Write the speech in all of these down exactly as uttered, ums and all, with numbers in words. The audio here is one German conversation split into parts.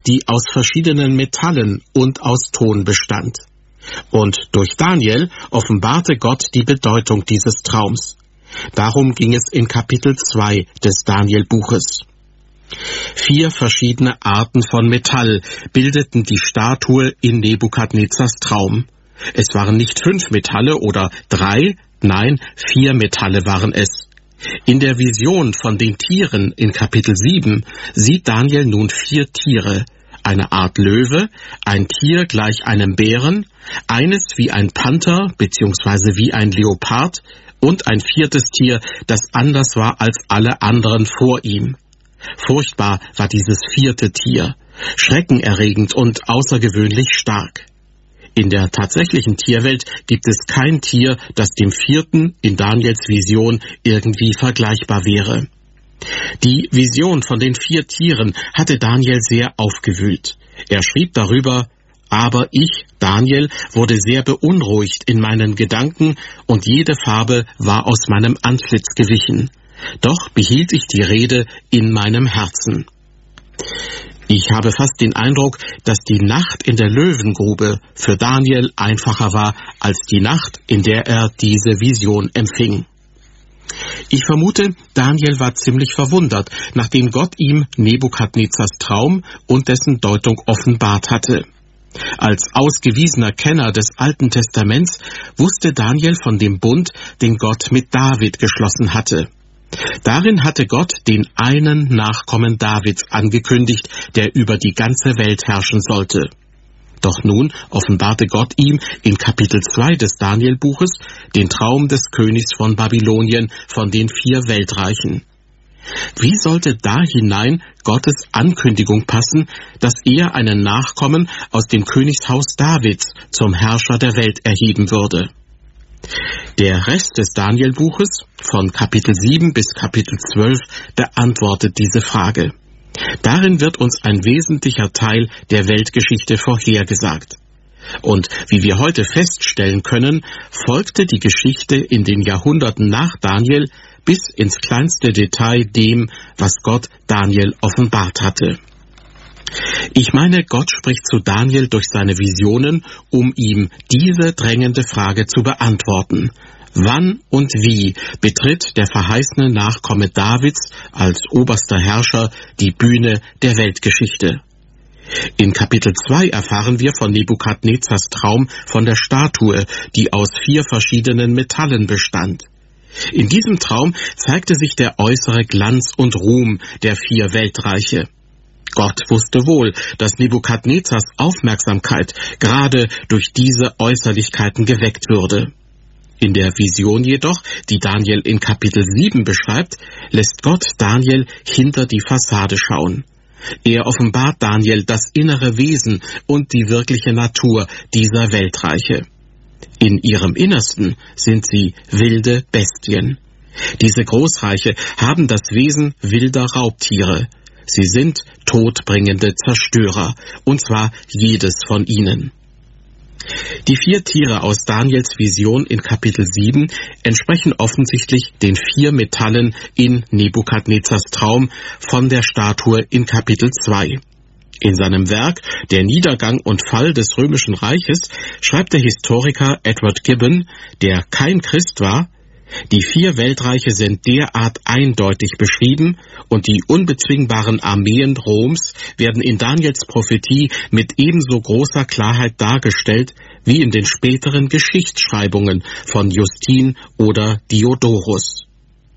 die aus verschiedenen Metallen und aus Ton bestand. Und durch Daniel offenbarte Gott die Bedeutung dieses Traums. Darum ging es in Kapitel zwei des Daniel-Buches. Vier verschiedene Arten von Metall bildeten die Statue in Nebukadnezars Traum. Es waren nicht fünf Metalle oder drei, nein, vier Metalle waren es. In der Vision von den Tieren in Kapitel sieben sieht Daniel nun vier Tiere, eine Art Löwe, ein Tier gleich einem Bären, eines wie ein Panther bzw. wie ein Leopard und ein viertes Tier, das anders war als alle anderen vor ihm. Furchtbar war dieses vierte Tier, schreckenerregend und außergewöhnlich stark. In der tatsächlichen Tierwelt gibt es kein Tier, das dem vierten in Daniels Vision irgendwie vergleichbar wäre. Die Vision von den vier Tieren hatte Daniel sehr aufgewühlt. Er schrieb darüber: Aber ich, Daniel, wurde sehr beunruhigt in meinen Gedanken, und jede Farbe war aus meinem Antlitz gewichen. Doch behielt ich die Rede in meinem Herzen. Ich habe fast den Eindruck, dass die Nacht in der Löwengrube für Daniel einfacher war als die Nacht, in der er diese Vision empfing. Ich vermute, Daniel war ziemlich verwundert, nachdem Gott ihm Nebukadnezars Traum und dessen Deutung offenbart hatte. Als ausgewiesener Kenner des Alten Testaments wusste Daniel von dem Bund, den Gott mit David geschlossen hatte. Darin hatte Gott den einen Nachkommen Davids angekündigt, der über die ganze Welt herrschen sollte. Doch nun offenbarte Gott ihm in Kapitel zwei des Daniel-Buches den Traum des Königs von Babylonien von den vier Weltreichen. Wie sollte da hinein Gottes Ankündigung passen, dass er einen Nachkommen aus dem Königshaus Davids zum Herrscher der Welt erheben würde? Der Rest des Daniel-Buches, von Kapitel sieben bis Kapitel zwölf, beantwortet diese Frage. Darin wird uns ein wesentlicher Teil der Weltgeschichte vorhergesagt. Und wie wir heute feststellen können, folgte die Geschichte in den Jahrhunderten nach Daniel bis ins kleinste Detail dem, was Gott Daniel offenbart hatte. Ich meine, Gott spricht zu Daniel durch seine Visionen, um ihm diese drängende Frage zu beantworten. Wann und wie betritt der verheißene Nachkomme Davids als oberster Herrscher die Bühne der Weltgeschichte? In Kapitel zwei erfahren wir von Nebukadnezars Traum von der Statue, die aus vier verschiedenen Metallen bestand. In diesem Traum zeigte sich der äußere Glanz und Ruhm der vier Weltreiche. Gott wusste wohl, dass Nebukadnezars Aufmerksamkeit gerade durch diese Äußerlichkeiten geweckt würde. In der Vision jedoch, die Daniel in Kapitel sieben beschreibt, lässt Gott Daniel hinter die Fassade schauen. Er offenbart Daniel das innere Wesen und die wirkliche Natur dieser Weltreiche. In ihrem Innersten sind sie wilde Bestien. Diese Großreiche haben das Wesen wilder Raubtiere. Sie sind todbringende Zerstörer, und zwar jedes von ihnen. Die vier Tiere aus Daniels Vision in Kapitel sieben entsprechen offensichtlich den vier Metallen in Nebukadnezars Traum von der Statue in Kapitel zwei. In seinem Werk »Der Niedergang und Fall des Römischen Reiches« schreibt der Historiker Edward Gibbon, der kein Christ war: Die vier Weltreiche sind derart eindeutig beschrieben und die unbezwingbaren Armeen Roms werden in Daniels Prophetie mit ebenso großer Klarheit dargestellt wie in den späteren Geschichtsschreibungen von Justin oder Diodorus.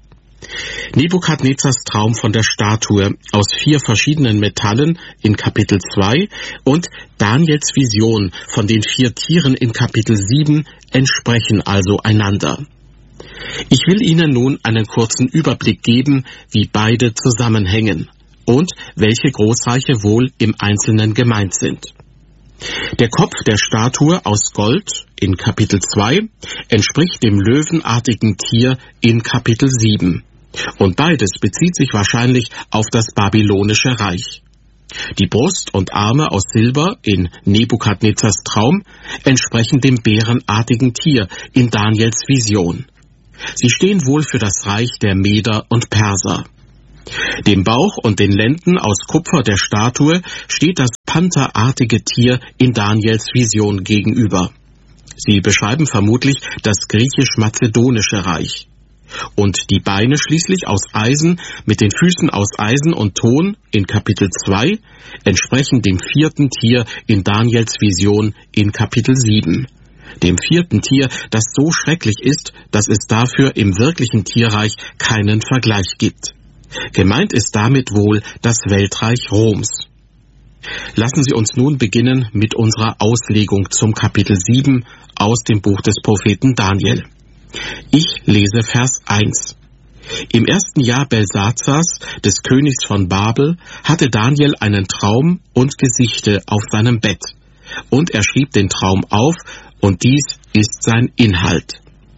Nebukadnezars Traum von der Statue aus vier verschiedenen Metallen in Kapitel zwei und Daniels Vision von den vier Tieren in Kapitel sieben entsprechen also einander. Ich will Ihnen nun einen kurzen Überblick geben, wie beide zusammenhängen und welche Großreiche wohl im Einzelnen gemeint sind. Der Kopf der Statue aus Gold in Kapitel zwei entspricht dem löwenartigen Tier in Kapitel sieben. Und beides bezieht sich wahrscheinlich auf das babylonische Reich. Die Brust und Arme aus Silber in Nebukadnezars Traum entsprechen dem bärenartigen Tier in Daniels Vision. Sie stehen wohl für das Reich der Meder und Perser. Dem Bauch und den Lenden aus Kupfer der Statue steht das pantherartige Tier in Daniels Vision gegenüber. Sie beschreiben vermutlich das griechisch-mazedonische Reich. Und die Beine schließlich aus Eisen mit den Füßen aus Eisen und Ton in Kapitel zwei entsprechen dem vierten Tier in Daniels Vision in Kapitel sieben. Dem vierten Tier, das so schrecklich ist, dass es dafür im wirklichen Tierreich keinen Vergleich gibt. Gemeint ist damit wohl das Weltreich Roms. Lassen Sie uns nun beginnen mit unserer Auslegung zum Kapitel sieben aus dem Buch des Propheten Daniel. Ich lese Vers eins. Im ersten Jahr Belsazars, des Königs von Babel, hatte Daniel einen Traum und Gesichte auf seinem Bett. Und er schrieb den Traum auf, und dies ist sein Inhalt.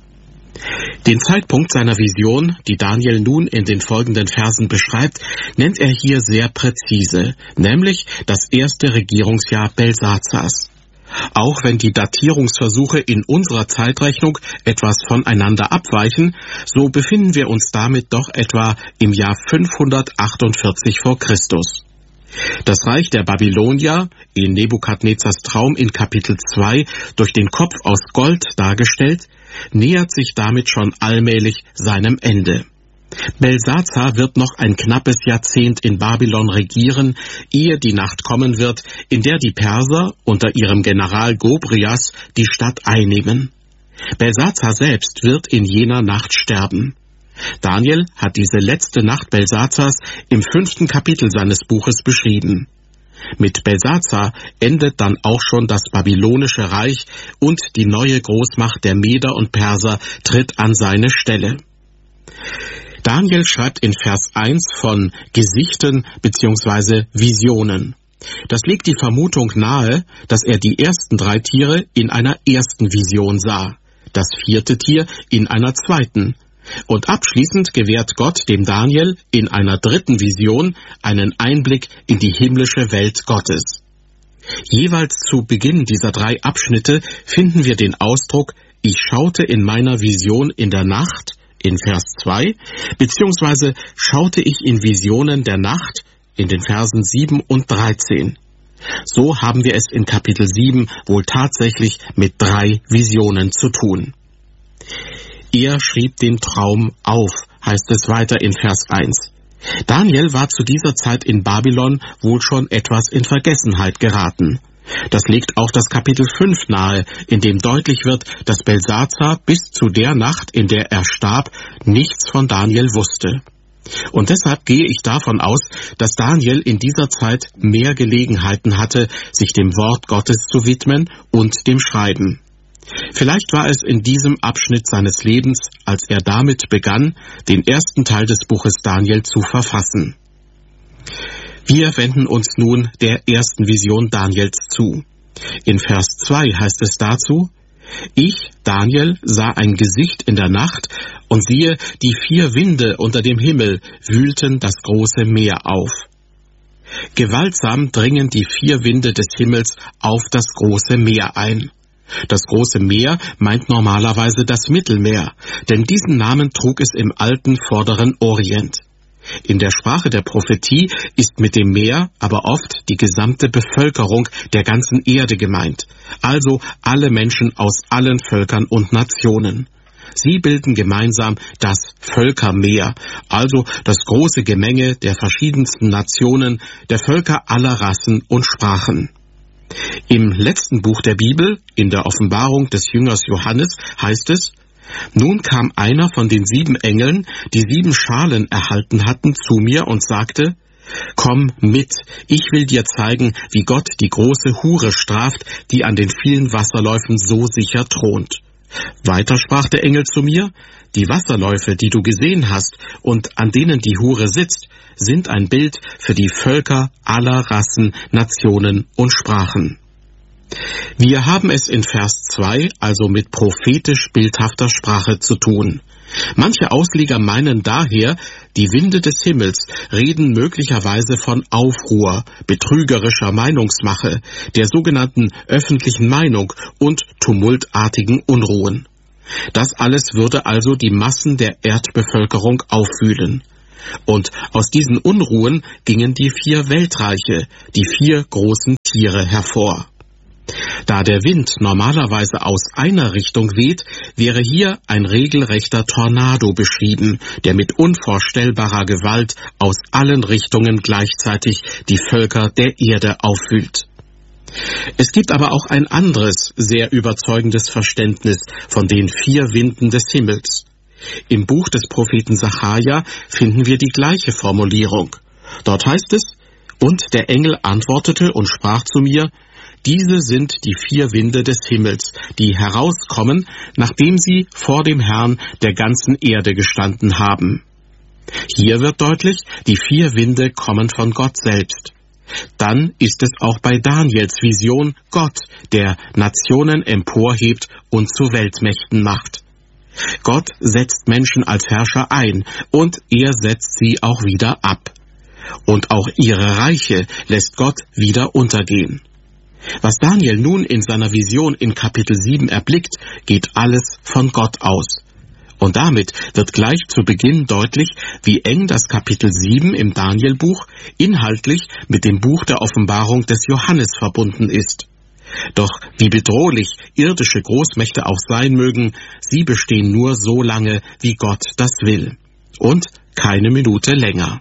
Den Zeitpunkt seiner Vision, die Daniel nun in den folgenden Versen beschreibt, nennt er hier sehr präzise, nämlich das erste Regierungsjahr Belsazars. Auch wenn die Datierungsversuche in unserer Zeitrechnung etwas voneinander abweichen, so befinden wir uns damit doch etwa im Jahr fünfhundertachtundvierzig vor Christus. Das Reich der Babylonier, in Nebukadnezars Traum in Kapitel zwei durch den Kopf aus Gold dargestellt, nähert sich damit schon allmählich seinem Ende. Belsazar wird noch ein knappes Jahrzehnt in Babylon regieren, ehe die Nacht kommen wird, in der die Perser unter ihrem General Gobrias die Stadt einnehmen. Belsazar selbst wird in jener Nacht sterben. Daniel hat diese letzte Nacht Belsazars im fünften Kapitel seines Buches beschrieben. Mit Belsazar endet dann auch schon das babylonische Reich und die neue Großmacht der Meder und Perser tritt an seine Stelle. Daniel schreibt in Vers eins von Gesichten bzw. Visionen. Das legt die Vermutung nahe, dass er die ersten drei Tiere in einer ersten Vision sah, das vierte Tier in einer zweiten. Und abschließend gewährt Gott dem Daniel in einer dritten Vision einen Einblick in die himmlische Welt Gottes. Jeweils zu Beginn dieser drei Abschnitte finden wir den Ausdruck »Ich schaute in meiner Vision in der Nacht« in Vers zwei, beziehungsweise »schaute ich in Visionen der Nacht« in den Versen sieben und dreizehn. So haben wir es in Kapitel sieben wohl tatsächlich mit drei Visionen zu tun. Er schrieb den Traum auf, heißt es weiter in Vers eins. Daniel war zu dieser Zeit in Babylon wohl schon etwas in Vergessenheit geraten. Das legt auch das Kapitel fünf nahe, in dem deutlich wird, dass Belsazar bis zu der Nacht, in der er starb, nichts von Daniel wusste. Und deshalb gehe ich davon aus, dass Daniel in dieser Zeit mehr Gelegenheiten hatte, sich dem Wort Gottes zu widmen und dem Schreiben. Vielleicht war es in diesem Abschnitt seines Lebens, als er damit begann, den ersten Teil des Buches Daniel zu verfassen. Wir wenden uns nun der ersten Vision Daniels zu. In Vers zwei heißt es dazu: Ich, Daniel, sah ein Gesicht in der Nacht, und siehe, die vier Winde unter dem Himmel wühlten das große Meer auf. Gewaltsam dringen die vier Winde des Himmels auf das große Meer ein. Das große Meer meint normalerweise das Mittelmeer, denn diesen Namen trug es im alten Vorderen Orient. In der Sprache der Prophetie ist mit dem Meer aber oft die gesamte Bevölkerung der ganzen Erde gemeint, also alle Menschen aus allen Völkern und Nationen. Sie bilden gemeinsam das Völkermeer, also das große Gemenge der verschiedensten Nationen, der Völker aller Rassen und Sprachen. Im letzten Buch der Bibel, in der Offenbarung des Jüngers Johannes, heißt es: Nun kam einer von den sieben Engeln, die sieben Schalen erhalten hatten, zu mir und sagte: Komm mit, ich will dir zeigen, wie Gott die große Hure straft, die an den vielen Wasserläufen so sicher thront. Weiter sprach der Engel zu mir: Die Wasserläufe, die du gesehen hast und an denen die Hure sitzt, sind ein Bild für die Völker aller Rassen, Nationen und Sprachen. Wir haben es in Vers zwei also mit prophetisch-bildhafter Sprache zu tun. Manche Ausleger meinen daher, die Winde des Himmels reden möglicherweise von Aufruhr, betrügerischer Meinungsmache, der sogenannten öffentlichen Meinung und tumultartigen Unruhen. Das alles würde also die Massen der Erdbevölkerung aufwühlen. Und aus diesen Unruhen gingen die vier Weltreiche, die vier großen Tiere hervor. Da der Wind normalerweise aus einer Richtung weht, wäre hier ein regelrechter Tornado beschrieben, der mit unvorstellbarer Gewalt aus allen Richtungen gleichzeitig die Völker der Erde aufwühlt. Es gibt aber auch ein anderes, sehr überzeugendes Verständnis von den vier Winden des Himmels. Im Buch des Propheten Sacharja finden wir die gleiche Formulierung. Dort heißt es: Und der Engel antwortete und sprach zu mir: Diese sind die vier Winde des Himmels, die herauskommen, nachdem sie vor dem Herrn der ganzen Erde gestanden haben. Hier wird deutlich, die vier Winde kommen von Gott selbst. Dann ist es auch bei Daniels Vision Gott, der Nationen emporhebt und zu Weltmächten macht. Gott setzt Menschen als Herrscher ein und er setzt sie auch wieder ab. Und auch ihre Reiche lässt Gott wieder untergehen. Was Daniel nun in seiner Vision in Kapitel sieben erblickt, geht alles von Gott aus. Und damit wird gleich zu Beginn deutlich, wie eng das Kapitel sieben im Danielbuch inhaltlich mit dem Buch der Offenbarung des Johannes verbunden ist. Doch wie bedrohlich irdische Großmächte auch sein mögen, sie bestehen nur so lange, wie Gott das will. Und keine Minute länger.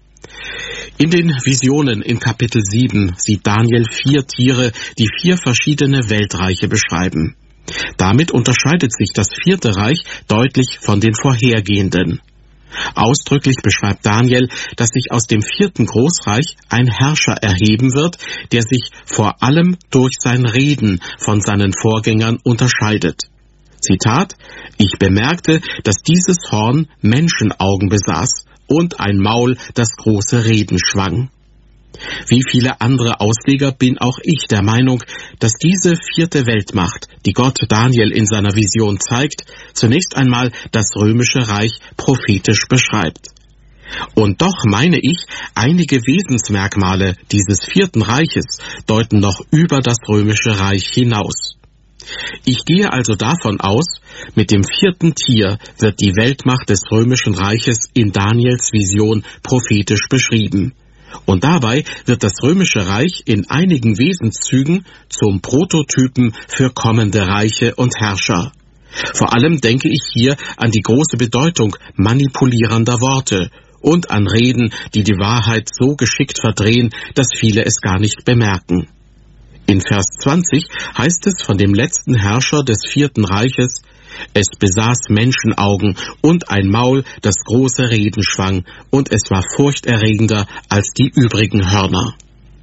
In den Visionen in Kapitel sieben sieht Daniel vier Tiere, die vier verschiedene Weltreiche beschreiben. Damit unterscheidet sich das vierte Reich deutlich von den vorhergehenden. Ausdrücklich beschreibt Daniel, dass sich aus dem vierten Großreich ein Herrscher erheben wird, der sich vor allem durch sein Reden von seinen Vorgängern unterscheidet. Zitat: Ich bemerkte, dass dieses Horn Menschenaugen besaß und ein Maul, das große Reden schwang. Wie viele andere Ausleger bin auch ich der Meinung, dass diese vierte Weltmacht, die Gott Daniel in seiner Vision zeigt, zunächst einmal das römische Reich prophetisch beschreibt. Und doch meine ich, einige Wesensmerkmale dieses vierten Reiches deuten noch über das römische Reich hinaus. Ich gehe also davon aus, mit dem vierten Tier wird die Weltmacht des römischen Reiches in Daniels Vision prophetisch beschrieben. Und dabei wird das römische Reich in einigen Wesenszügen zum Prototypen für kommende Reiche und Herrscher. Vor allem denke ich hier an die große Bedeutung manipulierender Worte und an Reden, die die Wahrheit so geschickt verdrehen, dass viele es gar nicht bemerken. In Vers zwanzig heißt es von dem letzten Herrscher des vierten Reiches: Es besaß Menschenaugen und ein Maul, das große Reden schwang, und es war furchterregender als die übrigen Hörner.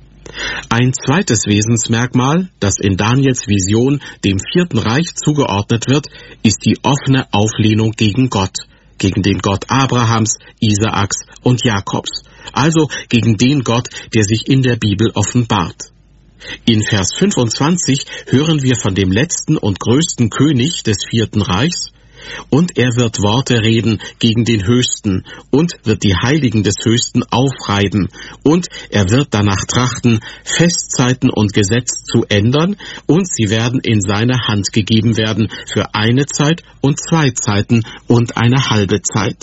Ein zweites Wesensmerkmal, das in Daniels Vision dem vierten Reich zugeordnet wird, ist die offene Auflehnung gegen Gott, gegen den Gott Abrahams, Isaaks und Jakobs, also gegen den Gott, der sich in der Bibel offenbart. In Vers fünfundzwanzig hören wir von dem letzten und größten König des vierten Reichs: Und er wird Worte reden gegen den Höchsten und wird die Heiligen des Höchsten aufreiben, und er wird danach trachten, Festzeiten und Gesetz zu ändern, und sie werden in seine Hand gegeben werden für eine Zeit und zwei Zeiten und eine halbe Zeit.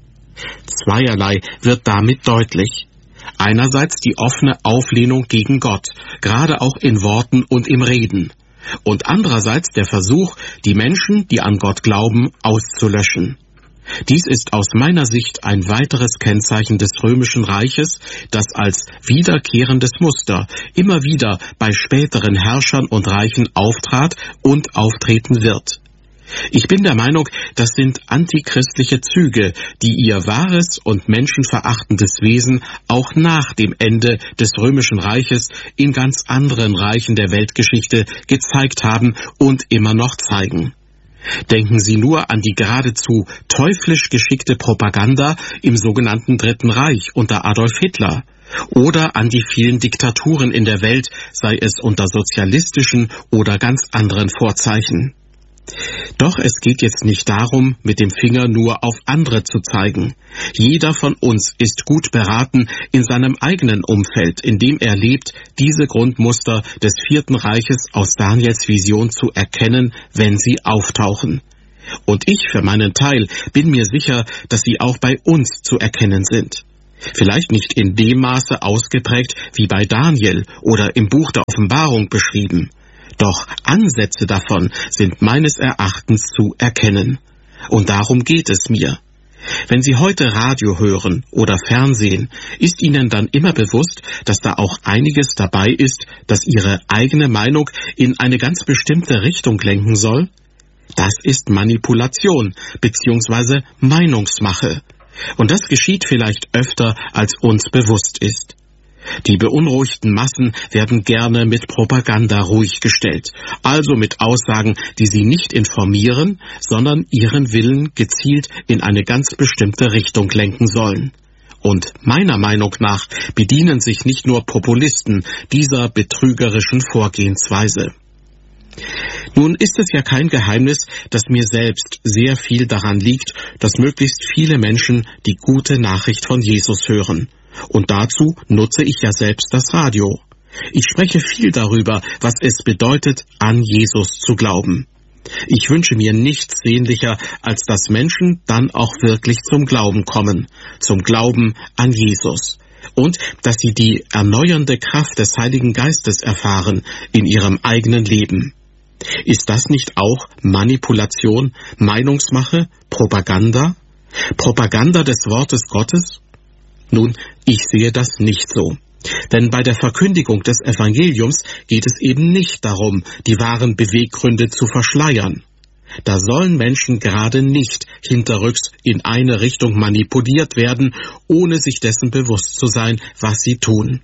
Zweierlei wird damit deutlich. Einerseits die offene Auflehnung gegen Gott, gerade auch in Worten und im Reden. Und andererseits der Versuch, die Menschen, die an Gott glauben, auszulöschen. Dies ist aus meiner Sicht ein weiteres Kennzeichen des römischen Reiches, das als wiederkehrendes Muster immer wieder bei späteren Herrschern und Reichen auftrat und auftreten wird. Ich bin der Meinung, das sind antichristliche Züge, die ihr wahres und menschenverachtendes Wesen auch nach dem Ende des römischen Reiches in ganz anderen Reichen der Weltgeschichte gezeigt haben und immer noch zeigen. Denken Sie nur an die geradezu teuflisch geschickte Propaganda im sogenannten Dritten Reich unter Adolf Hitler oder an die vielen Diktaturen in der Welt, sei es unter sozialistischen oder ganz anderen Vorzeichen. Doch es geht jetzt nicht darum, mit dem Finger nur auf andere zu zeigen. Jeder von uns ist gut beraten, in seinem eigenen Umfeld, in dem er lebt, diese Grundmuster des vierten Reiches aus Daniels Vision zu erkennen, wenn sie auftauchen. Und ich für meinen Teil bin mir sicher, dass sie auch bei uns zu erkennen sind. Vielleicht nicht in dem Maße ausgeprägt wie bei Daniel oder im Buch der Offenbarung beschrieben. Doch Ansätze davon sind meines Erachtens zu erkennen. Und darum geht es mir. Wenn Sie heute Radio hören oder Fernsehen, ist Ihnen dann immer bewusst, dass da auch einiges dabei ist, das Ihre eigene Meinung in eine ganz bestimmte Richtung lenken soll? Das ist Manipulation bzw. Meinungsmache. Und das geschieht vielleicht öfter, als uns bewusst ist. Die beunruhigten Massen werden gerne mit Propaganda ruhig gestellt, also mit Aussagen, die sie nicht informieren, sondern ihren Willen gezielt in eine ganz bestimmte Richtung lenken sollen. Und meiner Meinung nach bedienen sich nicht nur Populisten dieser betrügerischen Vorgehensweise. Nun ist es ja kein Geheimnis, dass mir selbst sehr viel daran liegt, dass möglichst viele Menschen die gute Nachricht von Jesus hören. Und dazu nutze ich ja selbst das Radio. Ich spreche viel darüber, was es bedeutet, an Jesus zu glauben. Ich wünsche mir nichts sehnlicher, als dass Menschen dann auch wirklich zum Glauben kommen, zum Glauben an Jesus. Und dass sie die erneuernde Kraft des Heiligen Geistes erfahren in ihrem eigenen Leben. Ist das nicht auch Manipulation, Meinungsmache, Propaganda? Propaganda des Wortes Gottes? Nun, ich sehe das nicht so. Denn bei der Verkündigung des Evangeliums geht es eben nicht darum, die wahren Beweggründe zu verschleiern. Da sollen Menschen gerade nicht hinterrücks in eine Richtung manipuliert werden, ohne sich dessen bewusst zu sein, was sie tun.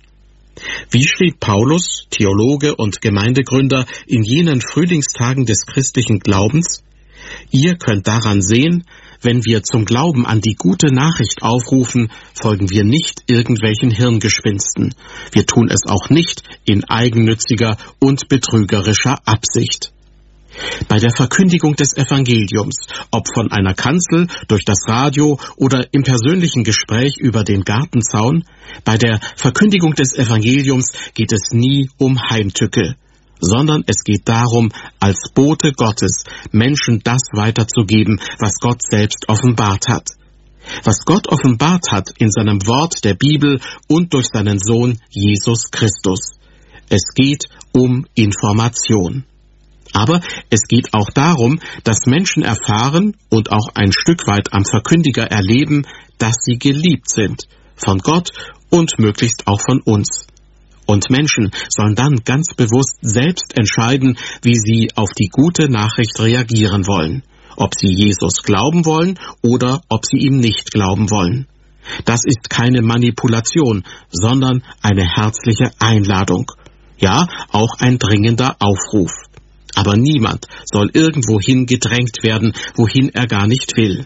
Wie schrieb Paulus, Theologe und Gemeindegründer, in jenen Frühlingstagen des christlichen Glaubens? Ihr könnt daran sehen, wenn wir zum Glauben an die gute Nachricht aufrufen, folgen wir nicht irgendwelchen Hirngespinsten. Wir tun es auch nicht in eigennütziger und betrügerischer Absicht. Bei der Verkündigung des Evangeliums, ob von einer Kanzel, durch das Radio oder im persönlichen Gespräch über den Gartenzaun, bei der Verkündigung des Evangeliums geht es nie um Heimtücke, sondern es geht darum, als Bote Gottes Menschen das weiterzugeben, was Gott selbst offenbart hat. Was Gott offenbart hat in seinem Wort der Bibel und durch seinen Sohn Jesus Christus. Es geht um Information. Aber es geht auch darum, dass Menschen erfahren und auch ein Stück weit am Verkündiger erleben, dass sie geliebt sind, von Gott und möglichst auch von uns. Und Menschen sollen dann ganz bewusst selbst entscheiden, wie sie auf die gute Nachricht reagieren wollen, ob sie Jesus glauben wollen oder ob sie ihm nicht glauben wollen. Das ist keine Manipulation, sondern eine herzliche Einladung. Ja, auch ein dringender Aufruf. Aber niemand soll irgendwohin gedrängt werden, wohin er gar nicht will.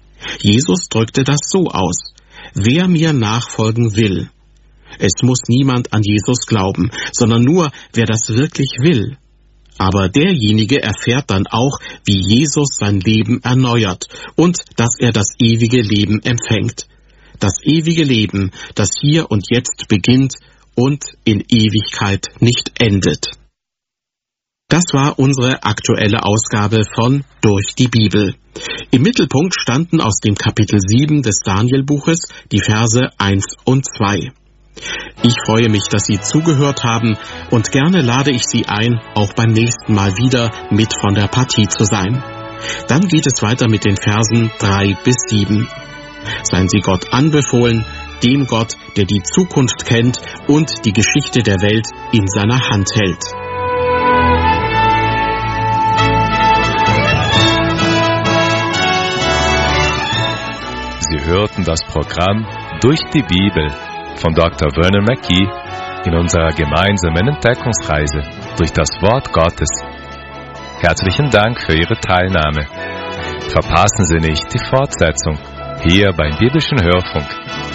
Jesus drückte das so aus: Wer mir nachfolgen will. Es muss niemand an Jesus glauben, sondern nur, wer das wirklich will. Aber derjenige erfährt dann auch, wie Jesus sein Leben erneuert und dass er das ewige Leben empfängt. Das ewige Leben, das hier und jetzt beginnt und in Ewigkeit nicht endet. Das war unsere aktuelle Ausgabe von Durch die Bibel. Im Mittelpunkt standen aus dem Kapitel sieben des Daniel-Buches die Verse eins und zwei. Ich freue mich, dass Sie zugehört haben und gerne lade ich Sie ein, auch beim nächsten Mal wieder mit von der Partie zu sein. Dann geht es weiter mit den Versen drei bis sieben. Seien Sie Gott anbefohlen, dem Gott, der die Zukunft kennt und die Geschichte der Welt in seiner Hand hält. Sie hörten das Programm Durch die Bibel von Doktor Vernon McGee in unserer gemeinsamen Entdeckungsreise durch das Wort Gottes. Herzlichen Dank für Ihre Teilnahme. Verpassen Sie nicht die Fortsetzung hier beim Biblischen Hörfunk.